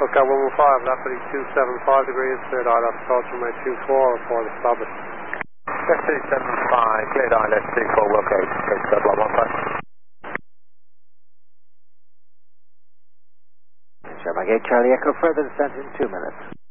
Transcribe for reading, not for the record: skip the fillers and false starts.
Lookout 115, left heading 275 degrees, cleared ILS approach runway 24, report established. Left 275, cleared ILS 24, Wilco, Coast Guard 115. Sherman Gate, Charlie Echo, further descent in 2 minutes.